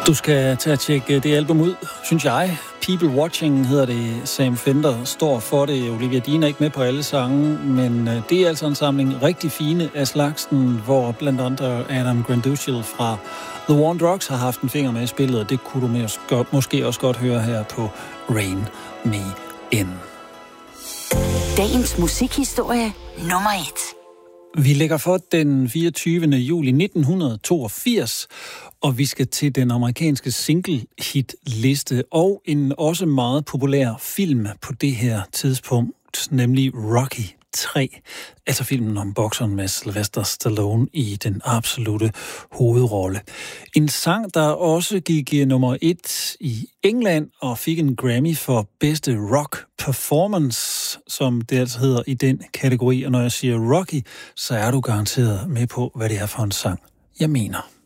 Du skal tage at tjekke det album ud, synes jeg. People Watching hedder det. Sam Fender står for det. Olivia Dean er ikke med på alle sange, men det er altså en samling rigtig fine af slagsen, hvor blandt andre Adam Granduciel fra The War on Drugs har haft en finger med i spillet, og det kunne du måske også godt høre her på Rain Me In. Dagens musikhistorie nummer 1. Vi lægger for den 24. juli 1982, og vi skal til den amerikanske single-hit-liste og en også meget populær film på det her tidspunkt, nemlig Rocky 3, altså filmen om bokseren med Sylvester Stallone i den absolute hovedrolle. En sang, der også gik nummer 1 i England og fik en Grammy for bedste rock performance, som det altså hedder i den kategori. Og når jeg siger Rocky, så er du garanteret med på, hvad det er for en sang, jeg mener.